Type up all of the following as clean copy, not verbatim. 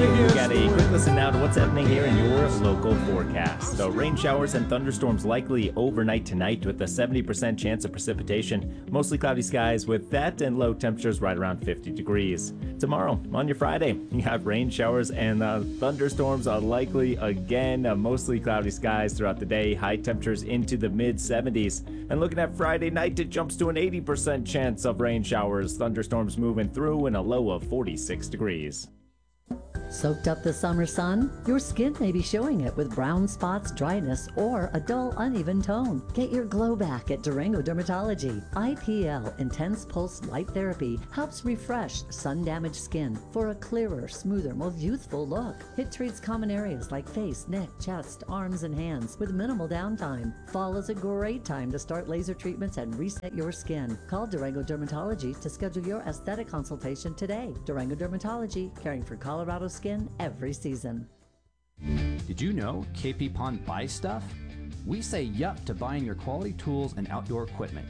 Got a quick listen now to what's happening here in your local forecast. So rain showers and thunderstorms likely overnight tonight with a 70% chance of precipitation. Mostly cloudy skies with that and low temperatures right around 50 degrees. Tomorrow, on your Friday, you have rain showers and thunderstorms are likely again. Mostly cloudy skies throughout the day. High temperatures into the mid-70s. And looking at Friday night, it jumps to an 80% chance of rain showers. Thunderstorms moving through and a low of 46 degrees. Soaked up the summer sun? Your skin may be showing it with brown spots, dryness, or a dull, uneven tone. Get your glow back at Durango Dermatology. IPL, Intense Pulse Light Therapy, helps refresh sun-damaged skin for a clearer, smoother, more youthful look. It treats common areas like face, neck, chest, arms, and hands with minimal downtime. Fall is a great time to start laser treatments and reset your skin. Call Durango Dermatology to schedule your aesthetic consultation today. Durango Dermatology, caring for Colorado skin every season. Did you know KP Pond buys stuff? We say yup to buying your quality tools and outdoor equipment.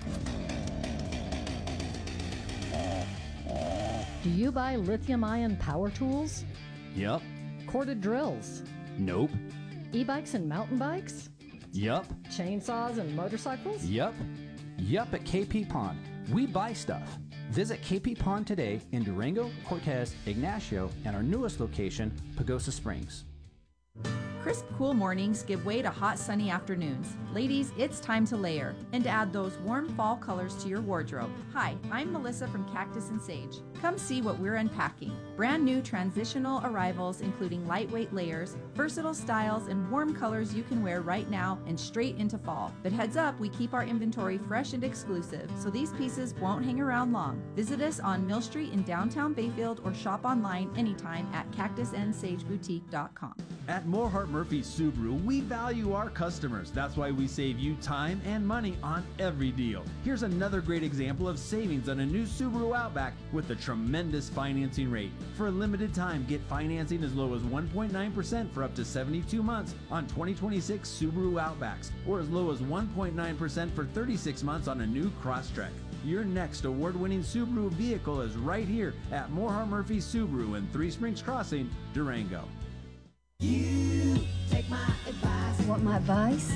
Do you buy lithium-ion power tools? Yup. Corded drills? Nope. E-bikes and mountain bikes? Yup. Chainsaws and motorcycles? Yup. Yup at KP Pond. We buy stuff. Visit KP Pond today in Durango, Cortez, Ignacio, and our newest location, Pagosa Springs. Crisp, cool mornings give way to hot, sunny afternoons. Ladies, it's time to layer and to add those warm fall colors to your wardrobe. Hi, I'm Melissa from Cactus and Sage. Come see what we're unpacking. Brand new transitional arrivals including lightweight layers, versatile styles, and warm colors you can wear right now and straight into fall. But heads up, we keep our inventory fresh and exclusive, so these pieces won't hang around long. Visit us on Mill Street in downtown Bayfield or shop online anytime at cactusandsageboutique.com. At Morehart Murphy Subaru, we value our customers. That's why we save you time and money on every deal. Here's another great example of savings on a new Subaru Outback with a tremendous financing rate. For a limited time, get financing as low as 1.9% for up to 72 months on 2026 Subaru Outbacks, or as low as 1.9% for 36 months on a new Crosstrek. Your next award-winning Subaru vehicle is right here at Morehart Murphy Subaru in Three Springs Crossing, Durango. You take my advice. Want my advice?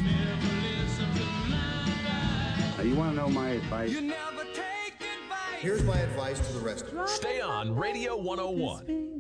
You want to know my advice? You never take advice. Here's my advice to the rest of you. Stay on Radio 101.